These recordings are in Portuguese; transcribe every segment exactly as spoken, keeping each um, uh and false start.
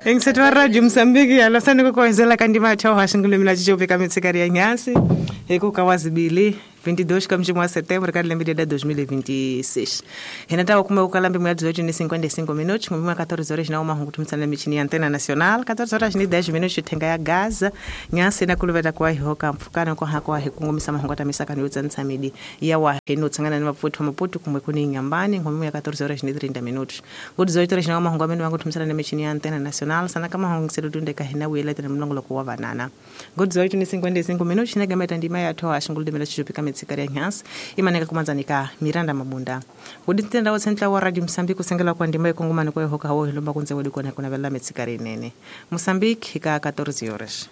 Em setor rádio Moçambique, a nossa coisa lá candima tchau hashingule mila jijo peka mitsikari ya nyasi. Eko kawazibili vinte e dois de setembro, cada lembra de dois mil e vinte e seis. Renata kuma ukalambi mwa dezoito e cinquenta e cinco minutos, ngumi mwa quatorze horas na uma hukutumitsana michini antena nacional, quatorze horas ni dez minutos tenga ya Gaza, nyasi na kulubeta kwa hiho kampu, kana kwa hako wa hikungumisa mahungota misaka ni utanza midi, ya wa hinu tsangana ni maputu wa maputu kumwe kuni nyambani, ngumi mwa quatorze horas ni thirty minutos. Ngo dezoito horas na uma hungomeni wangu tumisana michini antena nacional, sana kama hungseru dunde kahina wile tena mlongo kuwa vanana. Ngo dezoito e cinquenta e cinco minutos, nega meta ndima ya toa shingulde mila chujupika mitsikari ya nyasi, imaneka kumanzanika Miranda Mabunda. Uditenda wa sentla wa Radio Mozambique kusengela kwa ndima ikongumana kwa hoka ho hilomba kunze wadi kona kuna vela metsikari nene. Mozambique ika quatorze horas.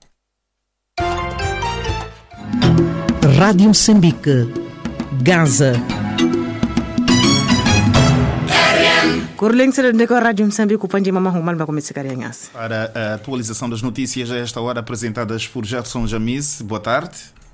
Radio Moçambique, Gaza. Curling se dentro Radio Moçambique upanje mama humal ba cometsikari nyasi. Para a atualização das notícias a esta hora apresentadas por Gerson Jamise. Boa tarde.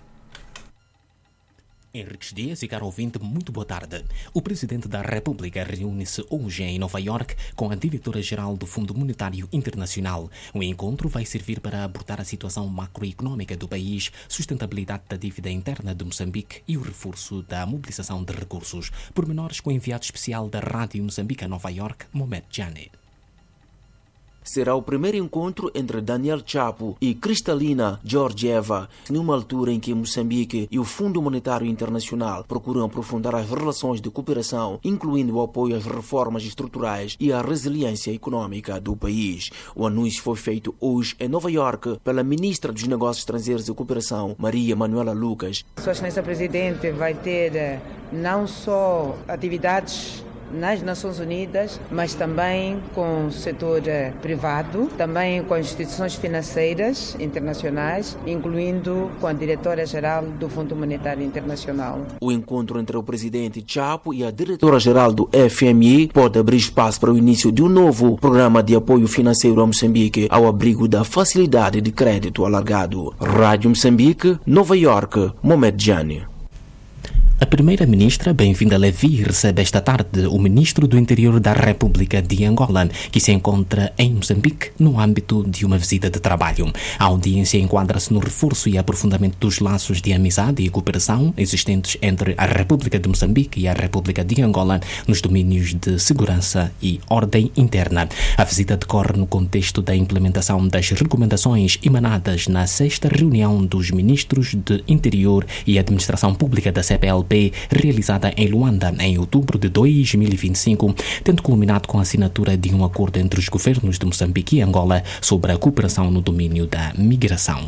Henriques Dias e caro ouvinte, muito boa tarde. O Presidente da República reúne-se hoje em Nova York com a Diretora-Geral do Fundo Monetário Internacional. O encontro vai servir para abordar a situação macroeconómica do país, sustentabilidade da dívida interna de Moçambique e o reforço da mobilização de recursos. Pormenores com o enviado especial da Rádio Moçambique a Nova York, Mohamed Jani. Será o primeiro encontro entre Daniel Chapo e Kristalina Georgieva, numa altura em que Moçambique e o Fundo Monetário Internacional procuram aprofundar as relações de cooperação, incluindo o apoio às reformas estruturais e à resiliência econômica do país. O anúncio foi feito hoje em Nova York pela Ministra dos Negócios Estrangeiros e Cooperação, Maria Manuela Lucas. Sua Excelência Presidente vai ter não só atividades nas Nações Unidas, mas também com o setor privado, também com as instituições financeiras internacionais, incluindo com a Diretora-Geral do Fundo Monetário Internacional. O encontro entre o Presidente Chapo e a Diretora-Geral do F M I pode abrir espaço para o início de um novo programa de apoio financeiro a Moçambique ao abrigo da facilidade de crédito alargado. Rádio Moçambique, Nova York, Mohamed Jani. A Primeira-Ministra, Bem-vinda Levi, recebe esta tarde o Ministro do Interior da República de Angola, que se encontra em Moçambique no âmbito de uma visita de trabalho. A audiência enquadra-se no reforço e aprofundamento dos laços de amizade e cooperação existentes entre a República de Moçambique e a República de Angola nos domínios de segurança e ordem interna. A visita decorre no contexto da implementação das recomendações emanadas na sexta reunião dos Ministros de Interior e Administração Pública da C P L P, realizada em Luanda em outubro de dois mil e vinte e cinco, tendo culminado com a assinatura de um acordo entre os governos de Moçambique e Angola sobre a cooperação no domínio da migração.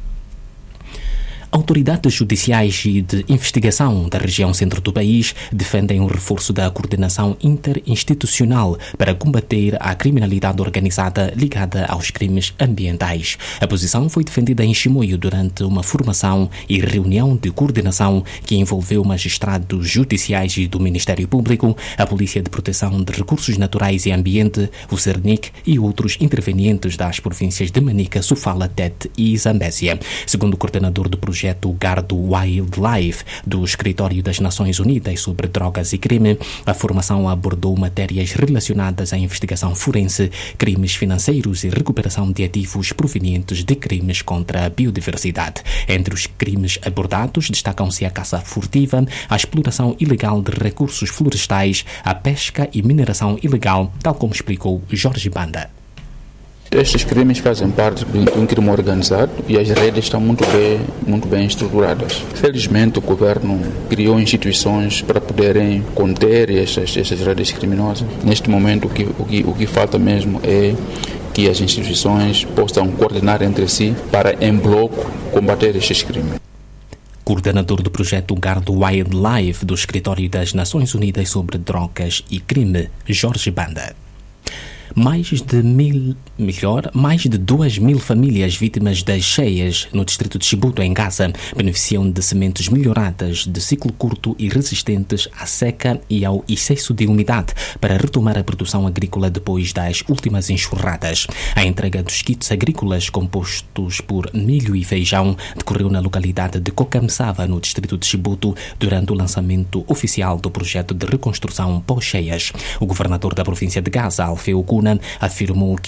Autoridades judiciais e de investigação da região centro do país defendem o reforço da coordenação interinstitucional para combater a criminalidade organizada ligada aos crimes ambientais. A posição foi defendida em Chimoio durante uma formação e reunião de coordenação que envolveu magistrados judiciais e do Ministério Público, a Polícia de Proteção de Recursos Naturais e Ambiente, o CERNIC e outros intervenientes das províncias de Manica, Sofala, Tete e Zambésia. Segundo o coordenador do projeto projeto Guard Wildlife do Escritório das Nações Unidas sobre Drogas e Crime, a formação abordou matérias relacionadas à investigação forense, crimes financeiros e recuperação de ativos provenientes de crimes contra a biodiversidade. Entre os crimes abordados destacam-se a caça furtiva, a exploração ilegal de recursos florestais, a pesca e mineração ilegal, tal como explicou Jorge Banda. Estes crimes fazem parte de um crime organizado e as redes estão muito bem, muito bem estruturadas. Felizmente, o governo criou instituições para poderem conter estas, estas redes criminosas. Neste momento, o que, o, que, o que falta mesmo é que as instituições possam coordenar entre si para, em bloco, combater estes crimes. Coordenador do projeto Guard Wildlife do Escritório das Nações Unidas sobre Drogas e Crime, Jorge Banda. Mais de mil, melhor, mais de duas mil famílias vítimas das cheias no distrito de Chibuto, em Gaza, beneficiam de sementes melhoradas de ciclo curto e resistentes à seca e ao excesso de umidade para retomar a produção agrícola depois das últimas enxurradas. A entrega dos kits agrícolas compostos por milho e feijão decorreu na localidade de Cocamsava, no distrito de Chibuto, durante o lançamento oficial do projeto de reconstrução pós-cheias. O governador da província de Gaza, Alfeu Kuna, afirmou que o apoio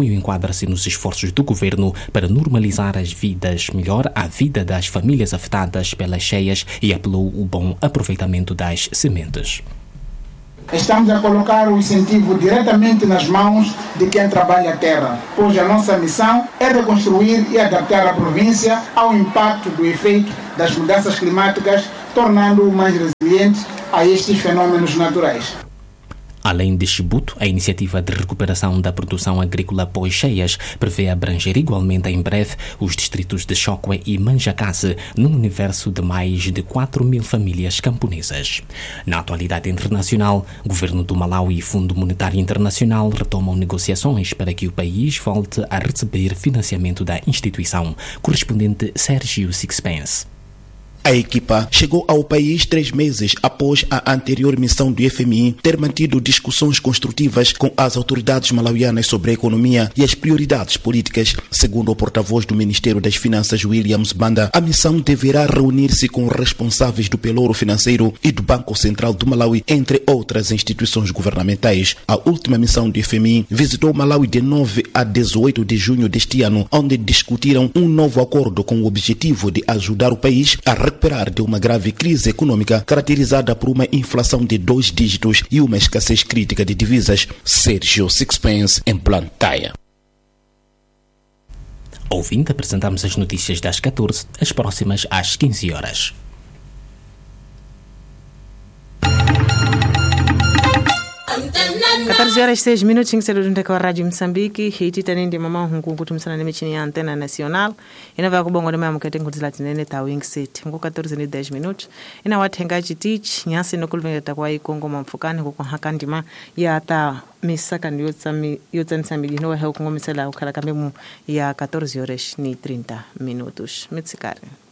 apoio enquadra-se nos esforços do governo para normalizar as vidas, melhor a vida das famílias afetadas pelas cheias e apelou o bom aproveitamento das sementes. Estamos a colocar o incentivo diretamente nas mãos de quem trabalha a terra, pois a nossa missão é reconstruir e adaptar a província ao impacto do efeito das mudanças climáticas, tornando-o mais resiliente a estes fenômenos naturais. Além de Chibuto, a iniciativa de recuperação da produção agrícola pós-cheias prevê abranger igualmente em breve os distritos de Chokwe e Manjacase, num universo de mais de quatro mil famílias camponesas. Na atualidade internacional, o governo do Malawi e Fundo Monetário Internacional retomam negociações para que o país volte a receber financiamento da instituição. Correspondente Sérgio Sixpence. A equipa chegou ao país três meses após a anterior missão do F M I ter mantido discussões construtivas com as autoridades malauianas sobre a economia e as prioridades políticas. Segundo o porta-voz do Ministério das Finanças, Williams Banda, a missão deverá reunir-se com responsáveis do Pelouro Financeiro e do Banco Central do Malawi, entre outras instituições governamentais. A última missão do F M I visitou Malawi de nove a dezoito de junho deste ano, onde discutiram um novo acordo com o objetivo de ajudar o país a recuperar de uma grave crise econômica caracterizada por uma inflação de dois dígitos e uma escassez crítica de divisas. Sérgio Sixpence, em Plantaia. Ouvindo, apresentamos as notícias das catorze, as próximas às quinze horas. catorze horas e seis minutos, em ser com a Rádio Moçambique, e titanin de mamão um concurso na mexicana na antena nacional, e na vai com bongo de mamão que tem com deslatine tá wing set, com catorze e dez minutos, e na wat hengaji teach, nyasi no kulvenga takwai Kongo mamfukani com hakandima, ya ta misaka ni yotsami yotsantsami no wa com misela o kala kamemu ya catorze horas e trinta minutos. Mitsikari.